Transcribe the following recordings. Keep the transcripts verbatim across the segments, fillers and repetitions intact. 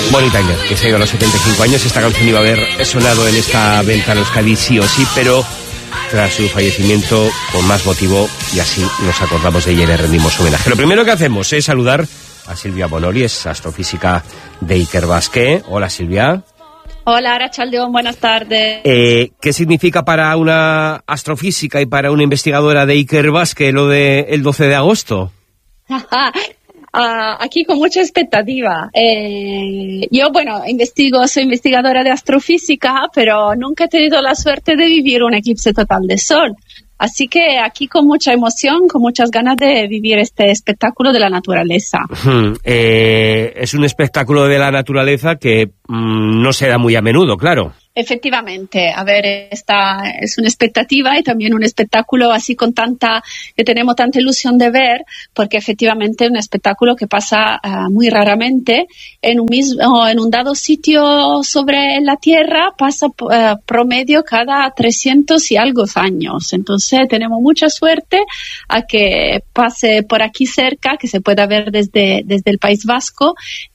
Bonnie Tyler, que se ha ido a los setenta y cinco años. Esta canción iba a haber sonado en esta Ventana Euskadi sí o sí, pero tras su fallecimiento, con más motivo, y así nos acordamos de ella y le rendimos homenaje. Lo primero que hacemos es saludar a Silvia Bonoli, es astrofísica de Ikerbasque. Hola, Silvia. Hola, Arratsaldeon, buenas tardes. Eh, ¿Qué significa para una astrofísica y para una investigadora de Ikerbasque lo del doce de agosto? Uh, aquí con mucha expectativa. Eh, yo, bueno, investigo, soy investigadora de astrofísica, pero nunca he tenido la suerte de vivir un eclipse total de sol. Así que aquí con mucha emoción, con muchas ganas de vivir este espectáculo de la naturaleza. Hmm, eh, es un espectáculo de la naturaleza que mmm, no se da muy a menudo, claro. Efectivamente, a ver, esta es una expectativa y también un espectáculo así con tanta, que tenemos tanta ilusión de ver, porque efectivamente es un espectáculo que pasa uh, muy raramente en un mismo, en un dado sitio sobre la Tierra, pasa uh, promedio cada trescientos y algo años. Entonces tenemos mucha suerte a que pase por aquí cerca, que se pueda ver desde, desde el País Vasco,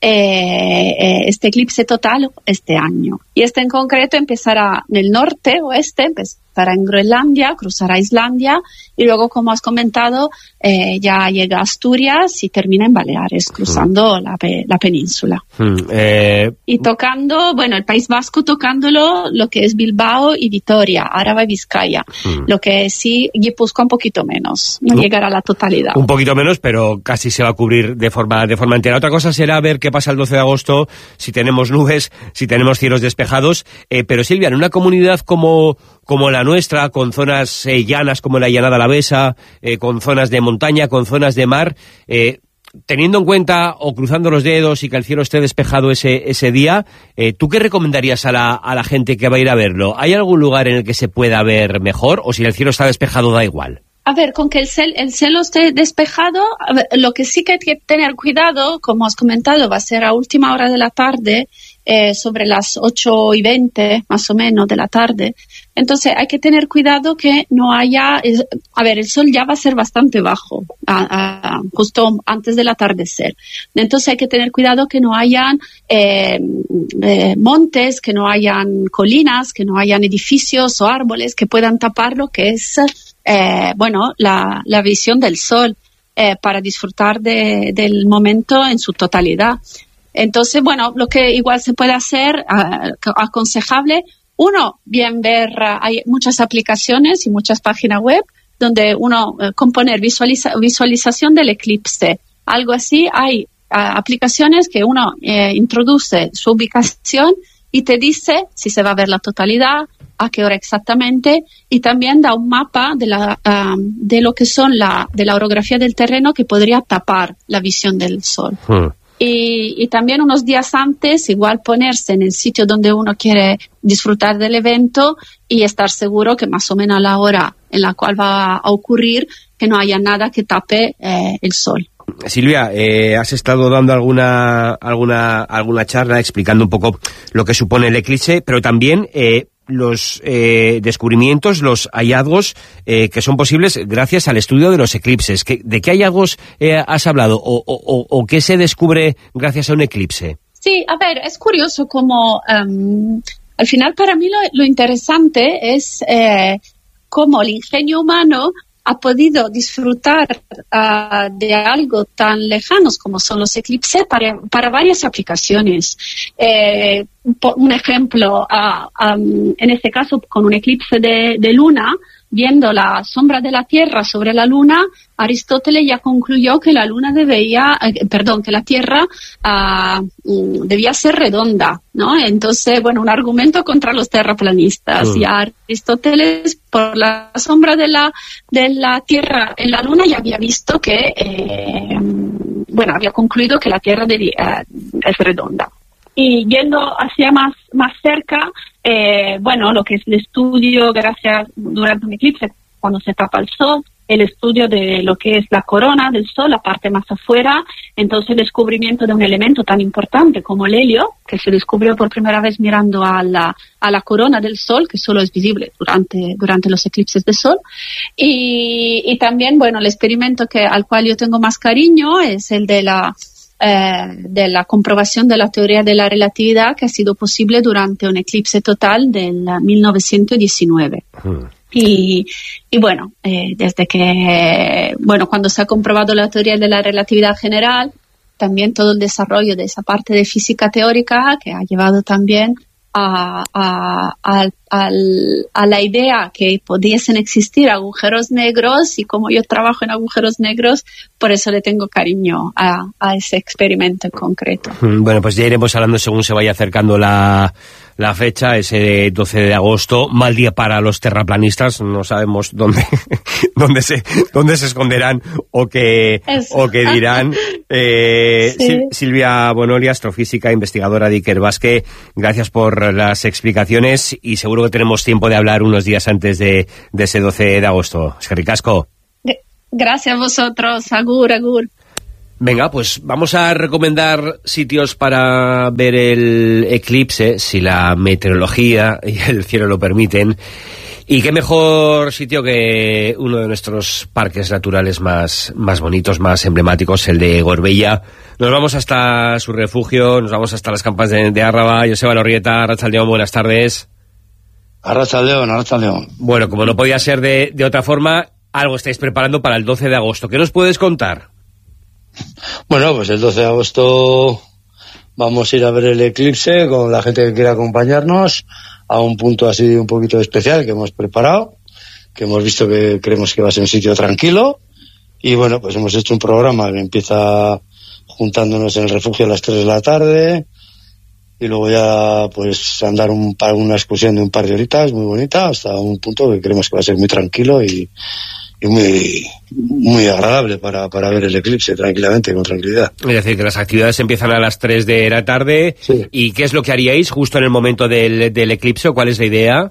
eh, eh, este eclipse total este año. Y este en concreto empezará en el norte, oeste, empezará en Groenlandia, cruzará Islandia y luego, como has comentado, eh, ya llega a Asturias y termina en Baleares, cruzando mm. la, pe- la península. Mm, eh... Y tocando, bueno, el País Vasco tocándolo lo que es Bilbao y Vitoria, Áraba y Vizcaya. Mm. Lo que sí, Guipúzcoa un poquito menos, no mm. llegará a la totalidad. Un poquito menos, pero casi se va a cubrir de forma, de forma entera. Otra cosa será ver qué pasa el doce de agosto, si tenemos nubes, si tenemos cielos despejados. Eh, pero Silvia, en una comunidad como, como la nuestra, con zonas eh, llanas como la Llanada Alavesa, eh, con zonas de montaña, con zonas de mar, eh, teniendo en cuenta o cruzando los dedos y que el cielo esté despejado ese, ese día, eh, ¿tú qué recomendarías a la, a la gente que va a ir a verlo? ¿Hay algún lugar en el que se pueda ver mejor o si el cielo está despejado da igual? A ver, con que el, cel, el cielo esté despejado, a ver, lo que sí que hay que tener cuidado, como has comentado, va a ser a última hora de la tarde, eh, sobre las ocho y veinte, más o menos, de la tarde. Entonces hay que tener cuidado que no haya... A ver, el sol ya va a ser bastante bajo, a, a, justo antes del atardecer. Entonces hay que tener cuidado que no hayan eh, eh, montes, que no hayan colinas, que no hayan edificios o árboles que puedan tapar lo que es... Eh, bueno, la, la visión del sol eh, para disfrutar de, del momento en su totalidad. Entonces, bueno, lo que igual se puede hacer, uh, aconsejable, uno, bien ver, uh, hay muchas aplicaciones y muchas páginas web donde uno uh, componer visualiza, visualización del eclipse. Algo así, hay uh, aplicaciones que uno eh, introduce su ubicación y te dice si se va a ver la totalidad, a qué hora exactamente, y también da un mapa de la um, de lo que son la de la orografía del terreno que podría tapar la visión del sol. Hmm. Y, y también unos días antes, igual ponerse en el sitio donde uno quiere disfrutar del evento y estar seguro que más o menos a la hora en la cual va a ocurrir, que no haya nada que tape eh, el sol. Silvia, eh, has estado dando alguna alguna alguna charla explicando un poco lo que supone el eclipse, pero también eh, los eh, descubrimientos, los hallazgos eh, que son posibles gracias al estudio de los eclipses. ¿Qué, ¿De qué hallazgos eh, has hablado o, o, o qué se descubre gracias a un eclipse? Sí, a ver, es curioso como um, al final para mí lo, lo interesante es eh, cómo el ingenio humano ha podido disfrutar uh, de algo tan lejanos como son los eclipses para, para varias aplicaciones. Eh, por un ejemplo, uh, um, en este caso con un eclipse de, de luna, viendo la sombra de la Tierra sobre la Luna, Aristóteles ya concluyó que la Luna debía, eh, perdón, que la Tierra uh, debía ser redonda, ¿no? Entonces, bueno, un argumento contra los terraplanistas. Mm. Y Aristóteles, por la sombra de la de la Tierra en la Luna, ya había visto que, eh, bueno, había concluido que la Tierra debía, uh, es redonda. Y yendo hacia más, más cerca, eh, bueno, lo que es el estudio, gracias, durante un eclipse, cuando se tapa el sol, el estudio de lo que es la corona del sol, la parte más afuera, entonces el descubrimiento de un elemento tan importante como el helio, que se descubrió por primera vez mirando a la, a la corona del sol, que solo es visible durante, durante los eclipses de sol. Y, y también, bueno, el experimento que, al cual yo tengo más cariño es el de la eh, de la comprobación de la teoría de la relatividad que ha sido posible durante un eclipse total del mil novecientos diecinueve. Hmm. Y, y bueno, eh, desde que, bueno, cuando se ha comprobado la teoría de la relatividad general, también todo el desarrollo de esa parte de física teórica que ha llevado también a, a, a, a, a la idea que pudiesen existir agujeros negros, y como yo trabajo en agujeros negros, por eso le tengo cariño a, a ese experimento en concreto. Bueno, pues ya iremos hablando según se vaya acercando la, la fecha, ese doce de agosto, mal día para los terraplanistas, no sabemos dónde dónde se dónde se esconderán o qué o qué dirán. Eh, sí. Silvia Bonoli, astrofísica, investigadora de Ikerbasque, gracias por las explicaciones y seguro que tenemos tiempo de hablar unos días antes de, de ese doce de agosto. Es que ricasco. Gracias a vosotros, agur, agur. Venga, pues vamos a recomendar sitios para ver el eclipse, si la meteorología y el cielo lo permiten. Y qué mejor sitio que uno de nuestros parques naturales más, más bonitos, más emblemáticos, el de Gorbella. Nos vamos hasta su refugio, nos vamos hasta las campas de, de Árraba. Joseba Lorrieta, Arratsaldeon, buenas tardes. Arratsaldeon, Arratsaldeon. Bueno, como no podía ser de, de otra forma, algo estáis preparando para el doce de agosto. ¿Qué nos puedes contar? Bueno, pues el doce de agosto vamos a ir a ver el eclipse con la gente que quiera acompañarnos a un punto así un poquito especial que hemos preparado, que hemos visto que creemos que va a ser un sitio tranquilo, y bueno, pues hemos hecho un programa que empieza juntándonos en el refugio a las tres de la tarde y luego ya pues andar un, una excursión de un par de horitas muy bonita hasta un punto que creemos que va a ser muy tranquilo y y muy muy agradable para, para ver el eclipse tranquilamente, con tranquilidad. Es decir, que las actividades empiezan a las tres de la tarde. Sí. ¿Y qué es lo que haríais justo en el momento del, del eclipse? ¿Cuál es la idea?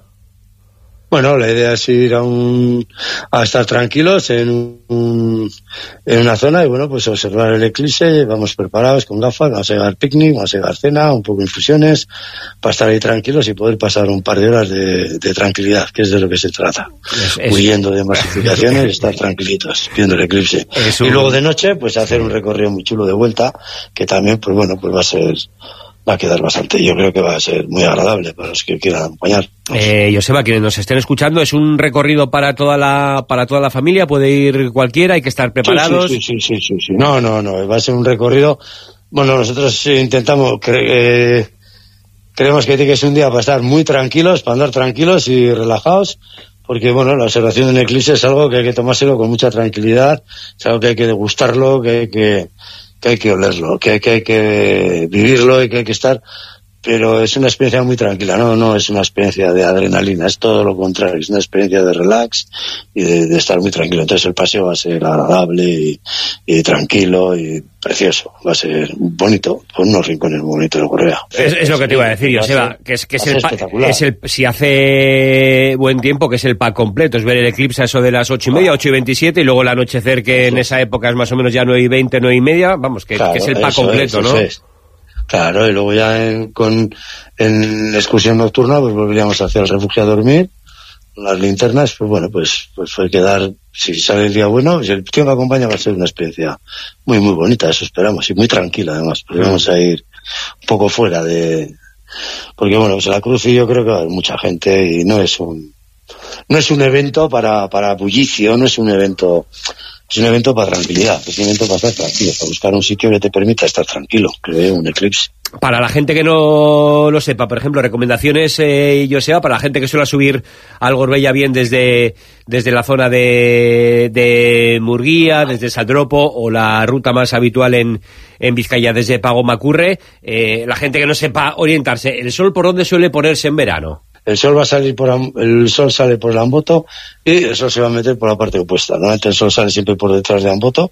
Bueno, la idea es ir a un a estar tranquilos en un, en una zona y bueno, pues observar el eclipse. Vamos preparados con gafas, vamos a llevar picnic, vamos a llevar cena, un poco de infusiones, para estar ahí tranquilos y poder pasar un par de horas de, de tranquilidad, que es de lo que se trata. Es, es... Huyendo de masificaciones, estar tranquilitos, viendo el eclipse. Un... Y luego de noche, pues hacer un recorrido muy chulo de vuelta, que también, pues bueno, pues va a ser... va a quedar bastante, yo creo que va a ser muy agradable para los que quieran acompañar. Eh, Joseba, quienes nos estén escuchando, ¿es un recorrido para toda la para toda la familia? ¿Puede ir cualquiera? ¿Hay que estar preparados? Sí, sí, sí, sí, sí, sí. No, no, no, va a ser un recorrido... Bueno, nosotros intentamos... Cre eh, creemos que tiene que ser un día para estar muy tranquilos, para andar tranquilos y relajados, porque, bueno, la observación de un eclipse es algo que hay que tomárselo con mucha tranquilidad, es algo que hay que degustarlo, que hay que... que hay que olerlo, que hay que, hay que vivirlo y que hay que estar, pero es una experiencia muy tranquila, no no es una experiencia de adrenalina, es todo lo contrario, es una experiencia de relax y de, de estar muy tranquilo. Entonces el paseo va a ser agradable y, y tranquilo y precioso, va a ser bonito, con unos rincones muy bonitos de Gorbella. Es, es lo que te iba a decir, Joseba, que es que es el, es el si hace buen tiempo, que es el pack completo, es ver el eclipse a eso de las ocho y media, ocho y veintisiete, y luego el anochecer, que sí, en esa época es más o menos ya nueve y veinte, nueve y media, vamos, que, claro, que es el pack completo, es, ¿no? Es. Claro, y luego ya en, con, en excursión nocturna pues volveríamos hacia el refugio a dormir, con las linternas, pues bueno, pues pues fue quedar, si sale el día bueno, si el tío que acompaña va a ser una experiencia muy muy bonita, eso esperamos, y muy tranquila además, porque mm. vamos a ir un poco fuera de... Porque bueno, pues en la Cruz y yo creo que va a haber mucha gente y no es un no es un evento para, para bullicio, no es un evento... Es un evento para tranquilidad, es un evento para estar tranquilo, para buscar un sitio que te permita estar tranquilo, que vea un eclipse. Para la gente que no lo sepa, por ejemplo, recomendaciones, eh, Joseba, para la gente que suele subir al Gorbella bien desde, desde la zona de, de Murguía, desde Saldropo, o la ruta más habitual en, en Vizcaya desde Pagomacurre, eh, la gente que no sepa orientarse, ¿el sol por dónde suele ponerse en verano? El sol va a salir por el sol sale por Amboto y el sol se va a meter por la parte opuesta. Normalmente el sol sale siempre por detrás de Amboto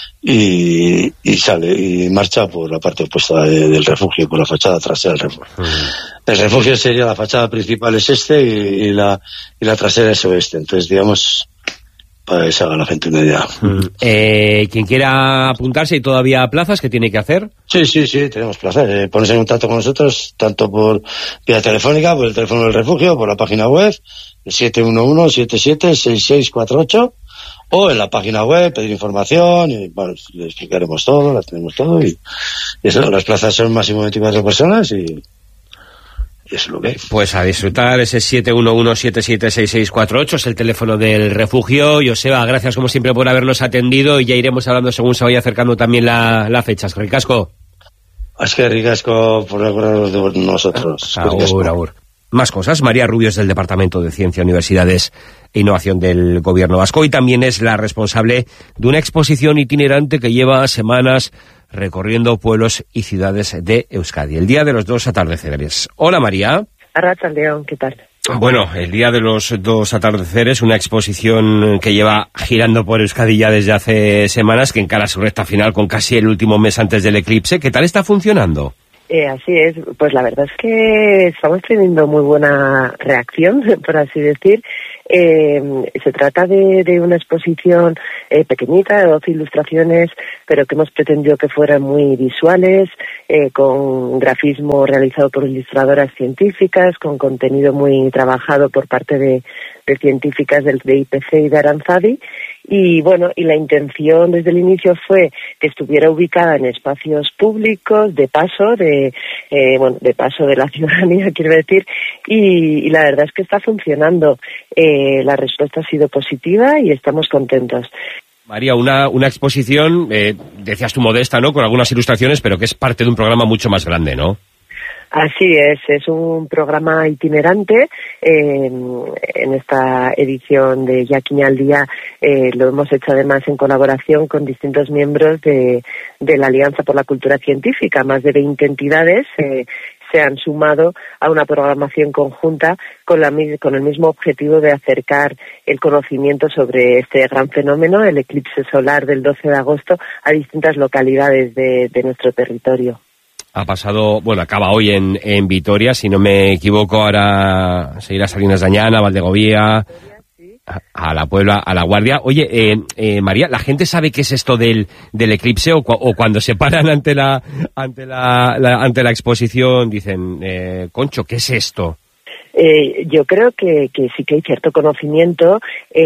y, y sale y marcha por la parte opuesta de, del refugio, por la fachada trasera del refugio. Mm. El refugio sería, la fachada principal es este y, y la y la trasera es oeste. Entonces, digamos, para que se haga la gente una idea. Mm. Eh, quien quiera apuntarse, ¿hay todavía plazas? ¿Qué tiene que hacer? Sí, sí, sí, tenemos plazas. Eh, ponerse en contacto con nosotros, tanto por vía telefónica, por el teléfono del refugio, por la página web, el siete uno uno, siete siete, seis seis cuatro ocho, o en la página web, pedir información, y bueno, le explicaremos todo, la tenemos todo, y, y eso, las plazas son máximo veinticuatro personas, y, y eso es lo que hay. Pues a disfrutar, ese siete uno uno siete siete seis seis cuatro ocho es el teléfono del refugio. Joseba, gracias como siempre por habernos atendido, y ya iremos hablando según se vaya acercando también la, la fecha. Es que ricasco. Es que ricasco por acordaros de nosotros. Agur, agur. Más cosas. María Rubio es del Departamento de Ciencia, Universidades e Innovación del Gobierno vasco, y también es la responsable de una exposición itinerante que lleva semanas recorriendo pueblos y ciudades de Euskadi. El Día de los Dos Atardeceres. Hola, María. Arratsaldeon, ¿qué tal? Bueno, el Día de los Dos Atardeceres, una exposición que lleva girando por Euskadi ya desde hace semanas, que encara su recta final con casi el último mes antes del eclipse. ¿Qué tal está funcionando? Eh, así es, pues la verdad es que estamos teniendo muy buena reacción, por así decir. Eh, se trata de, de una exposición eh, pequeñita, de doce ilustraciones, pero que hemos pretendido que fueran muy visuales, eh, con grafismo realizado por ilustradoras científicas, con contenido muy trabajado por parte de, de científicas del de I P C y de Aranzadi. Y bueno, y la intención desde el inicio fue que estuviera ubicada en espacios públicos, de paso, de eh, bueno, de paso de la ciudadanía, quiero decir, y, y la verdad es que está funcionando. Eh, la respuesta ha sido positiva y estamos contentos. María, una, una exposición, eh, decías tú modesta, ¿no?, con algunas ilustraciones, pero que es parte de un programa mucho más grande, ¿no? Así es, es un programa itinerante. Eh, en esta edición de Yaquiña al Día eh, lo hemos hecho además en colaboración con distintos miembros de, de la Alianza por la Cultura Científica. Más de veinte entidades eh, se han sumado a una programación conjunta con, la, con el mismo objetivo de acercar el conocimiento sobre este gran fenómeno, el eclipse solar del doce de agosto, a distintas localidades de, de nuestro territorio. Ha pasado, bueno, acaba hoy en, en Vitoria, si no me equivoco, ahora se irá a Salinas de Añana, Valdegovía, a, a la Puebla, a La Guardia. Oye, eh, eh, María, ¿la gente sabe qué es esto del, del eclipse, o, cu o cuando se paran ante la, ante la, la, ante la exposición dicen, eh, Concho, ¿qué es esto? Eh, yo creo que, que sí que hay cierto conocimiento.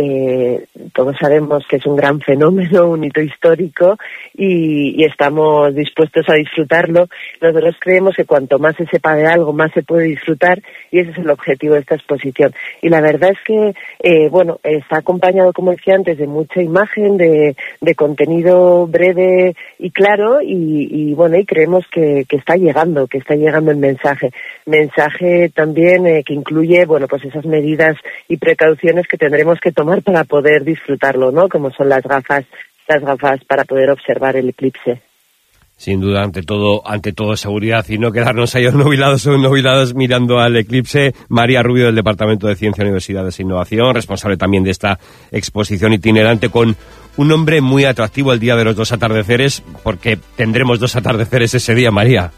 Eh, todos sabemos que es un gran fenómeno, un hito histórico, y, y estamos dispuestos a disfrutarlo. Nosotros creemos que cuanto más se sepa de algo, más se puede disfrutar, y ese es el objetivo de esta exposición. Y la verdad es que, eh, bueno, está acompañado, como decía antes, de mucha imagen, de, de contenido breve y claro, y, y bueno, y creemos que, que está llegando, que está llegando el mensaje. Mensaje también eh, que incluye, bueno, pues esas medidas y precauciones que tendremos que tomar para poder disfrutarlo, ¿no? Como son las gafas, las gafas para poder observar el eclipse. Sin duda, ante todo, ante todo seguridad, y no quedarnos ahí nubilados o nubilados mirando al eclipse. María Rubio, del Departamento de Ciencia, Universidades e Innovación, responsable también de esta exposición itinerante, con un nombre muy atractivo, el Día de los Dos Atardeceres, porque tendremos dos atardeceres ese día, María.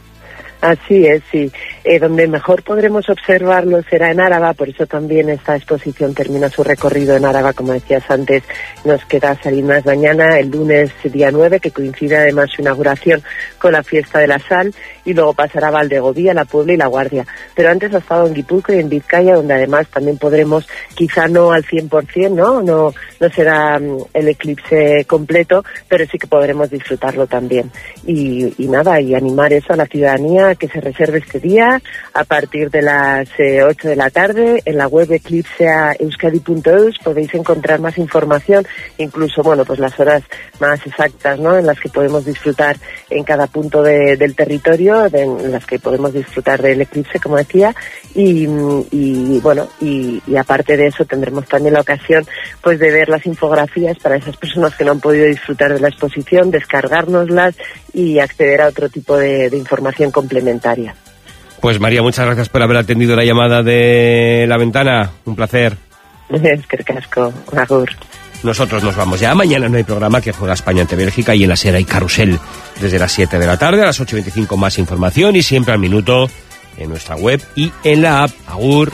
Así es, sí. Eh, donde mejor podremos observarlo será en Áraba, por eso también esta exposición termina su recorrido en Áraba, como decías antes. Nos queda Salinas mañana, el lunes día nueve, que coincide además su inauguración con la fiesta de la sal, y luego pasará a Valdegovía, La Puebla y La Guardia. Pero antes ha estado en Guipúzcoa y en Vizcaya, donde además también podremos, quizá no al cien por cien, ¿no? No, no será um, el eclipse completo, pero sí que podremos disfrutarlo también. Y, y nada, y animar eso a la ciudadanía que se reserve este día a partir de las eh, ocho de la tarde. En la web eclipsea euskadi punto eus podéis encontrar más información, incluso, bueno, pues las horas más exactas, ¿no?, en las que podemos disfrutar en cada punto de, del territorio, de, en las que podemos disfrutar del eclipse, como decía, y, y bueno, y, y aparte de eso tendremos también la ocasión, pues, de ver las infografías para esas personas que no han podido disfrutar de la exposición, descargárnoslas y acceder a otro tipo de, de información complementaria. Pues María, muchas gracias por haber atendido la llamada de La Ventana. Un placer. Es que casco, agur. Nosotros nos vamos ya. Mañana no hay programa, que juega España ante Bélgica, y en la SER hay carrusel desde las siete de la tarde a las ocho y veinticinco, más información, y siempre al minuto en nuestra web y en la app. Agur.